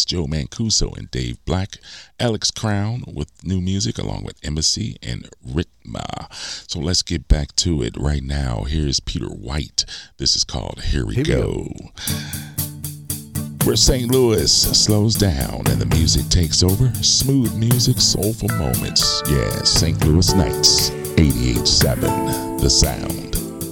Joe Mancuso and Dave Black, Alex Crown with new music along with Embassy and Ritma. So let's get back to it right now. Here's Peter White. This is called Here We Go. Where St. Louis slows down and the music takes over. Smooth music, soulful moments. Yeah, St. Louis Nights, 88.7, The Sound.